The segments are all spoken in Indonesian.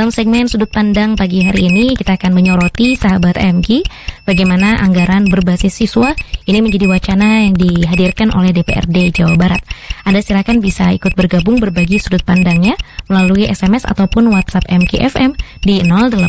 Dalam segmen Sudut Pandang pagi hari ini, kita akan menyoroti sahabat MG, bagaimana anggaran berbasis siswa ini menjadi wacana yang dihadirkan oleh DPRD Jawa Barat. Anda silakan bisa ikut bergabung berbagi sudut pandangnya melalui SMS ataupun WhatsApp MKFM di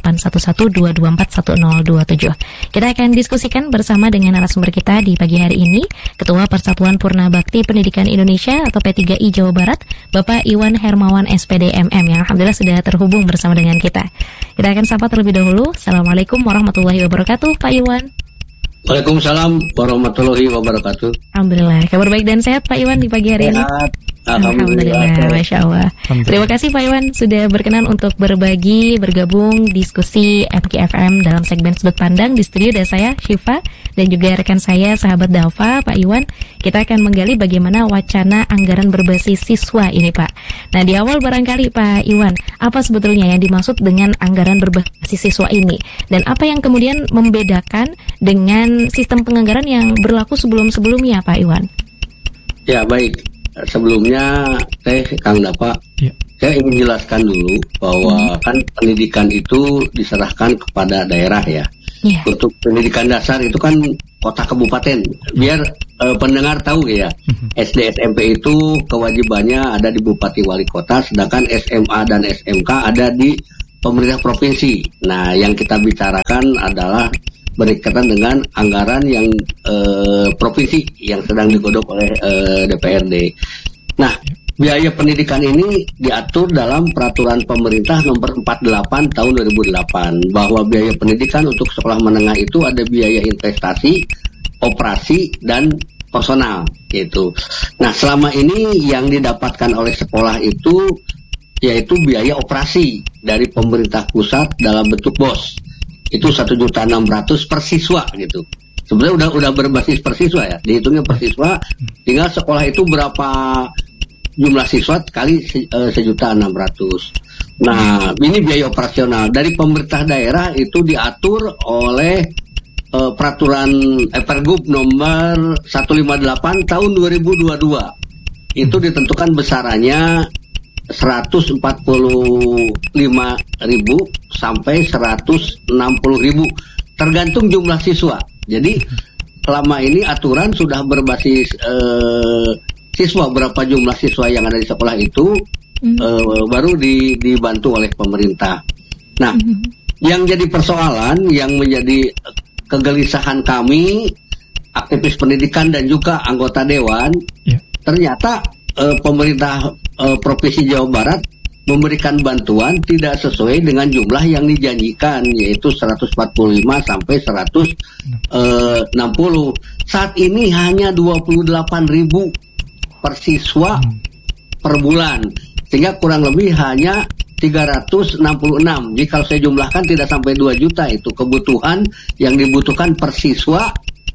081122411027. Kita akan diskusikan bersama dengan narasumber kita di pagi hari ini, Ketua Persatuan Purna Bakti Pendidikan Indonesia atau P3I Jawa Barat, Bapak Iwan Hermawan SPD MM, yang alhamdulillah sudah terhubung bersama dengan kita. Kita akan sapa terlebih dahulu. Assalamualaikum warahmatullahi wabarakatuh, Pak Iwan. Waalaikumsalam warahmatullahi wabarakatuh. Alhamdulillah, kabar baik dan sehat Pak Iwan di pagi hari ini. Alhamdulillah, Masya Allah. Terima kasih Pak Iwan sudah berkenan untuk berbagi, bergabung diskusi MKFM dalam segmen Sudut Pandang. Di studio ada saya, Syifa, dan juga rekan saya, sahabat Dava, Pak Iwan. Kita akan menggali bagaimana wacana anggaran berbasis siswa ini, Pak. Nah, di awal barangkali Pak Iwan, apa sebetulnya yang dimaksud dengan anggaran berbasis siswa ini? Dan apa yang kemudian membedakan dengan sistem penganggaran yang berlaku sebelum-sebelumnya, Pak Iwan? Ya, baik. Sebelumnya, Kang Dapa, saya ingin jelaskan dulu bahwa kan pendidikan itu diserahkan kepada daerah ya. Untuk pendidikan dasar itu kan kota kabupaten. Biar pendengar tahu ya, SD SMP itu kewajibannya ada di Bupati Wali Kota, sedangkan SMA dan SMK ada di pemerintah provinsi. Nah, yang kita bicarakan adalah berkaitan dengan anggaran yang provinsi yang sedang digodok oleh DPRD. Nah, biaya pendidikan ini diatur dalam peraturan pemerintah nomor 48 tahun 2008 bahwa biaya pendidikan untuk sekolah menengah itu ada biaya investasi, operasi, dan personal gitu. Nah, selama ini yang didapatkan oleh sekolah itu yaitu biaya operasi dari pemerintah pusat dalam bentuk BOS. Itu 1.600.000 per siswa gitu. Sebenarnya udah berbasis per siswa ya, dihitungnya per siswa. Tinggal sekolah itu berapa jumlah siswa kali 1.600.000. Nah, ini biaya operasional dari pemerintah daerah itu diatur oleh peraturan Pergub nomor 158 tahun 2022. Itu ditentukan besarannya 145.000 sampai 160.000 tergantung jumlah siswa. Jadi selama ini aturan sudah berbasis siswa, berapa jumlah siswa yang ada di sekolah itu baru dibantu oleh pemerintah. Nah, yang jadi persoalan, yang menjadi kegelisahan kami aktivis pendidikan dan juga anggota dewan, ternyata pemerintah Provinsi Jawa Barat memberikan bantuan tidak sesuai dengan jumlah yang dijanjikan, yaitu 145 sampai 160. Saat ini hanya 28.000 per siswa per bulan, sehingga kurang lebih hanya 366. Jadi kalau saya jumlahkan tidak sampai 2 juta itu kebutuhan yang dibutuhkan per siswa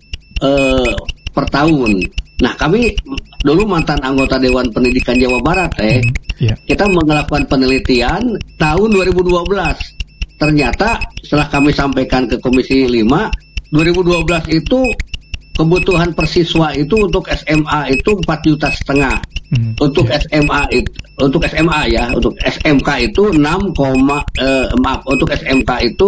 per tahun. Nah, kami dulu mantan anggota Dewan Pendidikan Jawa Barat, kita melakukan penelitian tahun 2012. Ternyata setelah kami sampaikan ke Komisi 5, 2012 itu kebutuhan per siswa itu untuk SMA itu 4,5 juta. Untuk SMA itu, untuk SMA ya, untuk SMK itu untuk SMK itu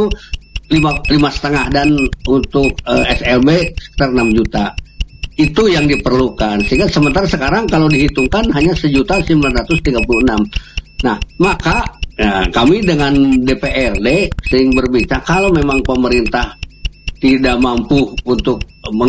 5,5 dan untuk SLB sekitar 6 juta. Itu yang diperlukan, sehingga sementara sekarang kalau dihitungkan hanya 1.936.000. Nah, maka kami dengan DPRD sering berbicara kalau memang pemerintah tidak mampu untuk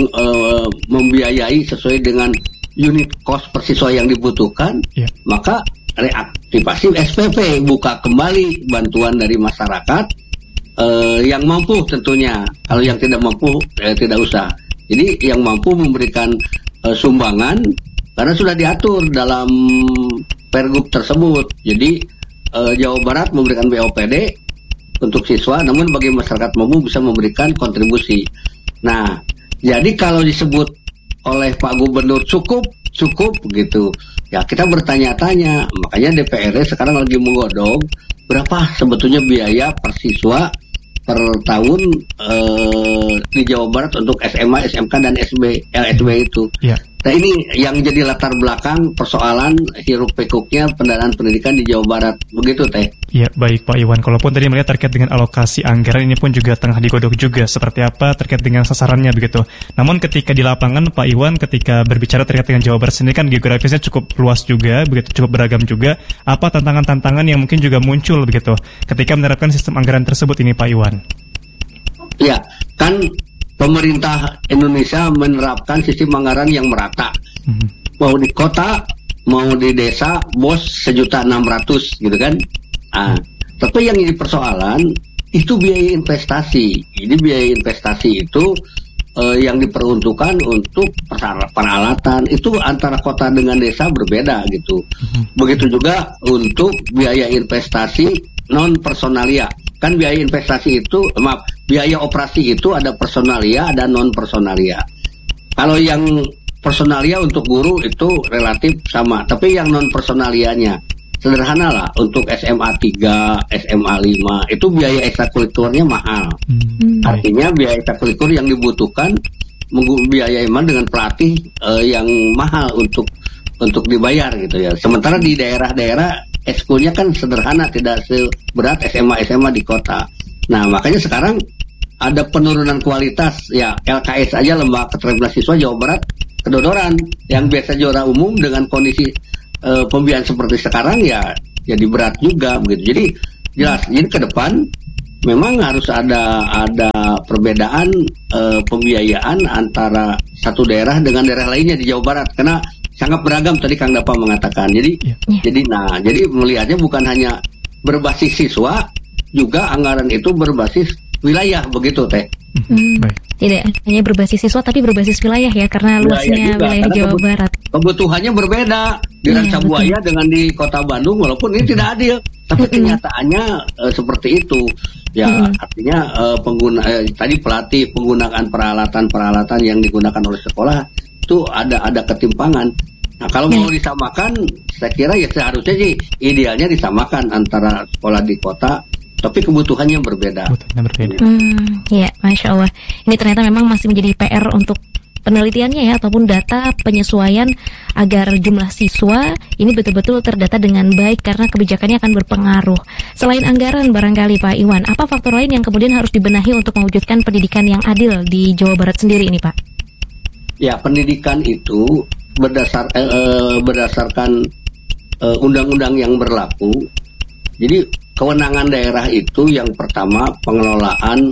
membiayai sesuai dengan unit cost per siswa yang dibutuhkan, maka reaktivasi SPP, buka kembali bantuan dari masyarakat yang mampu tentunya. Kalau yang tidak mampu tidak usah. Jadi yang mampu memberikan sumbangan karena sudah diatur dalam Pergub tersebut. Jadi Jawa Barat memberikan BOPD untuk siswa, namun bagi masyarakat mampu bisa memberikan kontribusi. Nah, jadi kalau disebut oleh Pak Gubernur cukup gitu, ya kita bertanya-tanya. Makanya DPRD sekarang lagi menggodok berapa sebetulnya biaya per siswa per tahun di Jawa Barat untuk SMA, SMK dan LSB itu. Nah ini yang jadi latar belakang persoalan hiruk pikuknya pendanaan pendidikan di Jawa Barat, begitu Teh. Ya baik Pak Iwan, kalaupun tadi melihat terkait dengan alokasi anggaran ini pun juga tengah digodok juga seperti apa terkait dengan sasarannya begitu. Namun ketika di lapangan Pak Iwan, ketika berbicara terkait dengan Jawa Barat sendiri kan geografisnya cukup luas juga, begitu cukup beragam juga. Apa tantangan-tantangan yang mungkin juga muncul begitu ketika menerapkan sistem anggaran tersebut ini Pak Iwan? Ya, kan pemerintah Indonesia menerapkan sistem anggaran yang merata. Mau di kota, mau di desa, bos 1.600.000 gitu kan. Tapi yang jadi persoalan itu biaya investasi. Jadi biaya investasi itu yang diperuntukkan untuk peralatan itu antara kota dengan desa berbeda gitu. Begitu juga untuk biaya investasi non personalia. Kan biaya investasi itu, biaya operasi itu ada personalia, ada non personalia. Kalau yang personalia untuk guru itu relatif sama, tapi yang non personalianya sederhana lah, untuk SMA 3, SMA 5 itu biaya ekstrakurikulernya mahal. Artinya biaya ekstrakurikuler yang dibutuhkan biaya emang dengan pelatih yang mahal untuk dibayar gitu ya. Sementara di daerah-daerah ekskulnya kan sederhana, tidak seberat SMA di kota. Nah makanya sekarang ada penurunan kualitas ya. LKS aja, Lembaga Keterampilan Siswa Jawa Barat, kedodoran. Yang biasa juara umum dengan kondisi pembiayaan seperti sekarang ya jadi berat juga begitu. Jadi jelas, jadi ke depan memang harus ada perbedaan pembiayaan antara satu daerah dengan daerah lainnya di Jawa Barat, karena sangat beragam tadi Kang Dapa mengatakan. Jadi melihatnya bukan hanya berbasis siswa, juga anggaran itu berbasis wilayah begitu Teh. Tidak hanya berbasis siswa tapi berbasis wilayah ya, karena luasnya wilayah di Jawa Barat. Kebutuhannya berbeda di Rancabuaya dengan di Kota Bandung, walaupun ini tidak adil, tapi kenyataannya seperti itu. Ya artinya tadi pelatih, penggunaan peralatan yang digunakan oleh sekolah itu ada ketimpangan. Nah kalau mau disamakan, saya kira ya seharusnya sih idealnya disamakan antara sekolah di kota, tapi kebutuhannya berbeda. Ya, Masya Allah. Ini ternyata memang masih menjadi PR untuk penelitiannya ya, ataupun data penyesuaian agar jumlah siswa ini betul-betul terdata dengan baik, karena kebijakannya akan berpengaruh. Selain anggaran barangkali Pak Iwan, apa faktor lain yang kemudian harus dibenahi untuk mewujudkan pendidikan yang adil di Jawa Barat sendiri ini Pak? Ya, pendidikan itu berdasarkan undang-undang yang berlaku. Jadi kewenangan daerah itu yang pertama pengelolaan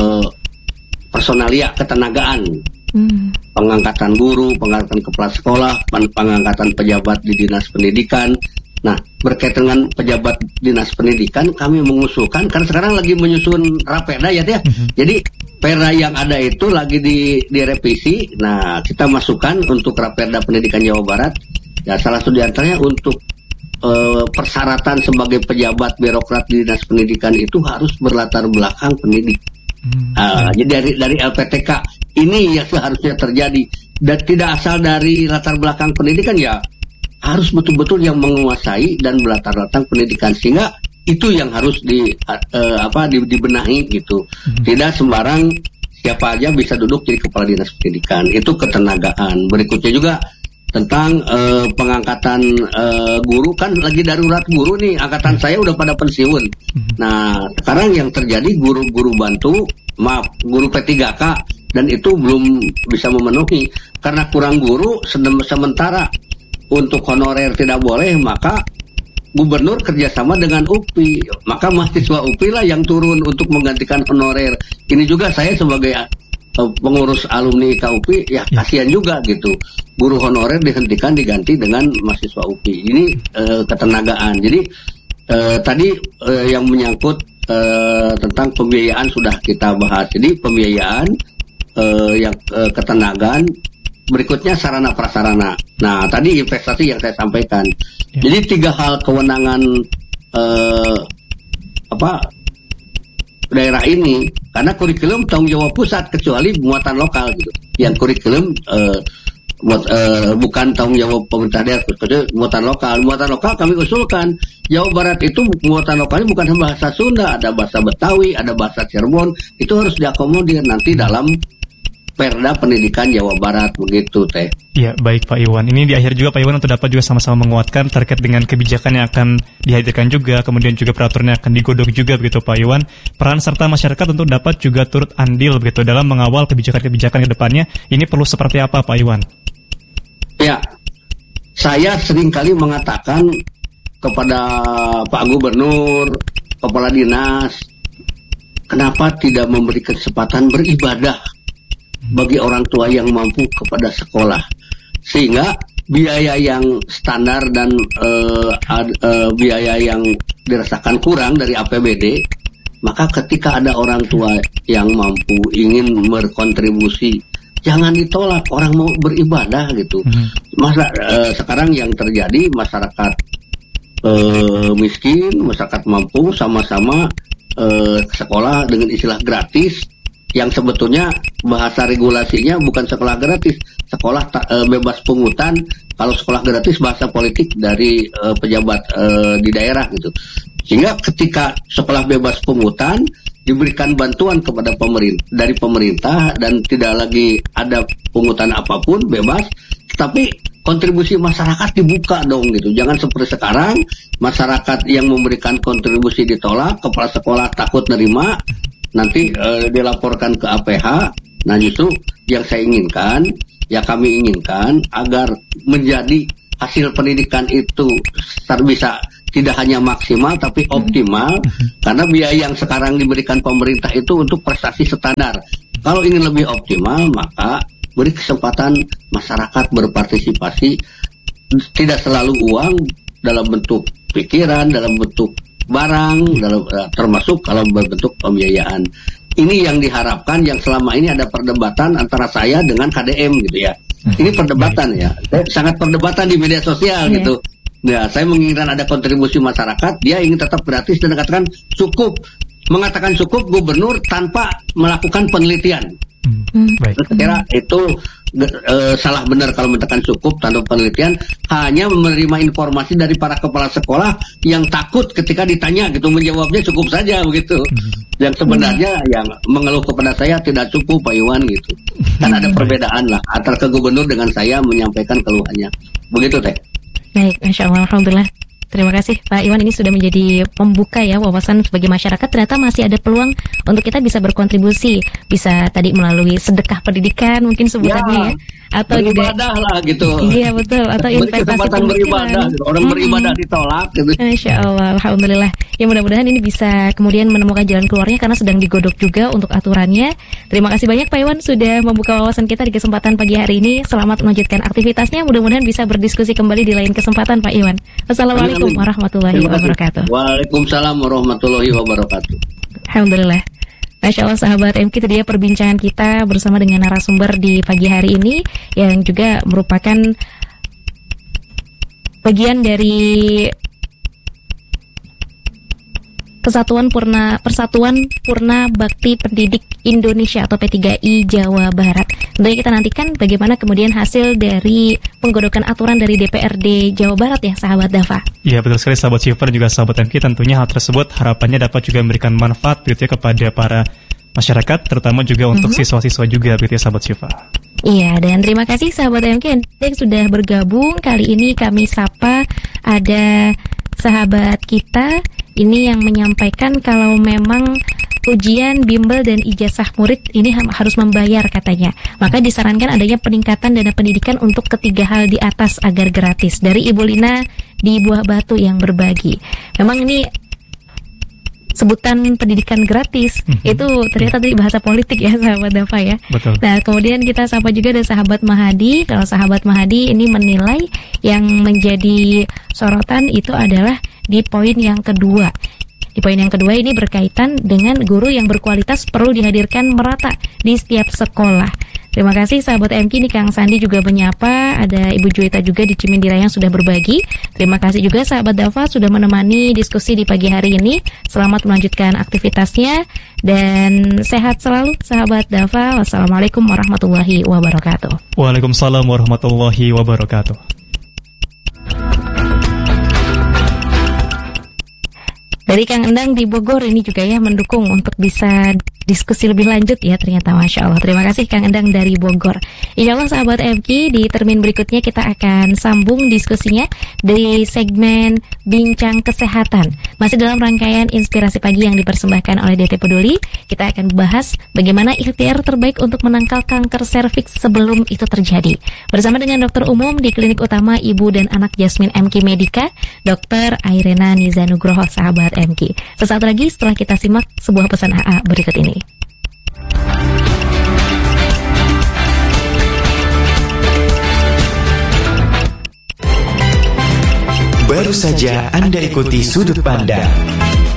personalia, ketenagaan, pengangkatan guru, pengangkatan kepala sekolah, pengangkatan pejabat di dinas pendidikan. Nah, berkaitan dengan pejabat dinas pendidikan, kami mengusulkan, karena sekarang lagi menyusun Rapeda ya. Jadi Perda yang ada itu lagi direvisi. Nah, kita masukkan untuk Rapeda Pendidikan Jawa Barat. Ya, salah satu diantaranya untuk persyaratan sebagai pejabat birokrat di dinas pendidikan itu harus berlatar belakang pendidik. Jadi dari LPTK ini yang seharusnya terjadi, dan tidak asal dari latar belakang pendidikan, ya harus betul-betul yang menguasai dan berlatar belakang pendidikan, sehingga itu yang harus dibenahi gitu. Tidak sembarang siapa aja bisa duduk jadi kepala dinas pendidikan. Itu ketenagaan. Berikutnya juga tentang pengangkatan guru, kan lagi darurat guru nih, angkatan saya udah pada pensiun. Nah sekarang yang terjadi guru guru P3K, dan itu belum bisa memenuhi karena kurang guru. Sementara untuk honorer tidak boleh, maka gubernur kerjasama dengan UPI, maka mahasiswa UPI lah yang turun untuk menggantikan honorer. Ini juga saya sebagai pengurus alumni KUPI ya kasihan juga gitu, guru honorer dihentikan diganti dengan mahasiswa UPI. Ini ketenagaan. Jadi tadi yang menyangkut tentang pembiayaan sudah kita bahas. Jadi pembiayaan yang ketenagaan. Berikutnya sarana prasarana. Nah tadi investasi yang saya sampaikan. Jadi 3 hal kewenangan daerah ini, karena kurikulum tanggung jawab pusat kecuali muatan lokal gitu. Yang kurikulum bukan tanggung jawab pemerintah daerah, kecuali muatan lokal. Muatan lokal kami usulkan Jawa Barat itu muatan lokalnya bukan bahasa Sunda, ada bahasa Betawi, ada bahasa Cirebon, itu harus diakomodir nanti dalam Perda Pendidikan Jawa Barat begitu teh. Ya, baik Pak Iwan. Ini di akhir juga Pak Iwan untuk dapat juga sama-sama menguatkan terkait dengan kebijakan yang akan dihadirkan juga, kemudian juga peraturan yang akan digodok juga begitu Pak Iwan. Peran serta masyarakat untuk dapat juga turut andil begitu dalam mengawal kebijakan-kebijakan ke depannya. Ini perlu seperti apa Pak Iwan? Ya, saya seringkali mengatakan kepada Pak Gubernur, Kepala Dinas, kenapa tidak memberi kesempatan beribadah bagi orang tua yang mampu kepada sekolah, sehingga biaya yang standar dan biaya yang dirasakan kurang dari APBD, maka ketika ada orang tua yang mampu ingin berkontribusi, jangan ditolak, orang mau beribadah gitu. Masa sekarang yang terjadi masyarakat miskin, masyarakat mampu sama-sama sekolah dengan istilah gratis, yang sebetulnya bahasa regulasinya bukan sekolah gratis, sekolah bebas pungutan. Kalau sekolah gratis bahasa politik dari pejabat di daerah gitu. Sehingga ketika sekolah bebas pungutan diberikan bantuan kepada dari pemerintah dan tidak lagi ada pungutan apapun, bebas, tapi kontribusi masyarakat dibuka dong gitu. Jangan seperti sekarang masyarakat yang memberikan kontribusi ditolak, kepala sekolah takut nerima, nanti dilaporkan ke APH. Nah justru yang saya inginkan, ya kami inginkan agar menjadi hasil pendidikan itu bisa tidak hanya maksimal tapi optimal, karena biaya yang sekarang diberikan pemerintah itu untuk prestasi standar. Kalau ingin lebih optimal, maka beri kesempatan masyarakat berpartisipasi, tidak selalu uang, dalam bentuk pikiran, dalam bentuk barang, termasuk kalau berbentuk pembiayaan. Ini yang diharapkan, yang selama ini ada perdebatan antara saya dengan KDM gitu ya. Ini perdebatan ya, sangat perdebatan di media sosial gitu. Ya, saya menginginkan ada kontribusi masyarakat, dia ingin tetap gratis dan mengatakan cukup gubernur tanpa melakukan penelitian. Saya kira itu salah benar kalau mengatakan cukup tanpa penelitian, hanya menerima informasi dari para kepala sekolah yang takut ketika ditanya gitu, menjawabnya cukup saja begitu. Yang sebenarnya yang mengeluh kepada saya tidak cukup Pak Iwan gitu. Kan ada perbedaan lah antara ke gubernur dengan saya menyampaikan keluhannya. Begitu teh. Baik, Masya Allah, Alhamdulillah. Terima kasih Pak Iwan, ini sudah menjadi pembuka ya wawasan sebagai masyarakat. Ternyata masih ada peluang untuk kita bisa berkontribusi. Bisa tadi melalui sedekah pendidikan mungkin sebutannya ya. Atau beribadah juga, lah gitu. Iya betul, atau investasi beribadah. Orang beribadah ditolak gitu. Masya Allah, Alhamdulillah. Ya mudah-mudahan ini bisa kemudian menemukan jalan keluarnya karena sedang digodok juga untuk aturannya. Terima kasih banyak Pak Iwan sudah membuka wawasan kita di kesempatan pagi hari ini. Selamat melanjutkan aktivitasnya. Mudah-mudahan bisa berdiskusi kembali di lain kesempatan Pak Iwan. Wassalamualaikum warahmatullahi wabarakatuh. Waalaikumsalam warahmatullahi wabarakatuh. Alhamdulillah. Masya Allah sahabat MQ, itu dia perbincangan kita bersama dengan narasumber di pagi hari ini yang juga merupakan bagian dari Persatuan Purna Bakti Pendidik Indonesia atau P3I Jawa Barat. Tentunya kita nantikan bagaimana kemudian hasil dari penggodokan aturan dari DPRD Jawa Barat ya sahabat Dafa. Iya betul sekali sahabat Syifa dan juga sahabat MQ. Tentunya hal tersebut harapannya dapat juga memberikan manfaat gitu ya kepada para masyarakat, terutama juga untuk siswa-siswa juga gitu ya sahabat Syifa. Iya, dan terima kasih sahabat MQ yang sudah bergabung. Kali ini kami sapa ada sahabat kita ini yang menyampaikan kalau memang ujian, bimbel, dan ijazah murid ini harus membayar katanya. Maka disarankan adanya peningkatan dana pendidikan untuk ketiga hal di atas agar gratis. Dari Ibu Lina di Buah Batu yang berbagi. Memang ini sebutan pendidikan gratis itu ternyata dari bahasa politik ya sahabat Dafa ya. Betul. Nah kemudian kita sapa juga ada sahabat Mahadi. Kalau sahabat Mahadi ini menilai yang menjadi sorotan itu adalah di poin yang kedua. Di poin yang kedua ini berkaitan dengan guru yang berkualitas perlu dihadirkan merata di setiap sekolah. Terima kasih sahabat MQ, ini Kang Sandi juga menyapa. Ada Ibu Juwita juga di Cimindira yang sudah berbagi. Terima kasih juga sahabat Dafa sudah menemani diskusi di pagi hari ini. Selamat melanjutkan aktivitasnya dan sehat selalu sahabat Dafa. Wassalamualaikum warahmatullahi wabarakatuh. Waalaikumsalam warahmatullahi wabarakatuh. Dari Kang Endang di Bogor ini juga ya mendukung untuk bisa diskusi lebih lanjut ya ternyata, Masya Allah. Terima kasih Kang Endang dari Bogor. Insya Allah sahabat MK, di termin berikutnya kita akan sambung diskusinya di segmen Bincang Kesehatan. Masih dalam rangkaian Inspirasi Pagi yang dipersembahkan oleh DT Peduli, kita akan bahas bagaimana ikhtiar terbaik untuk menangkal kanker serviks sebelum itu terjadi. Bersama dengan dokter umum di Klinik Utama Ibu dan Anak Jasmine MK Medika, Dr. Airena Nizanugroho, sahabat MK. Sesaat lagi setelah kita simak sebuah pesan AA berikut ini. Baru saja Anda ikuti Sudut Pandang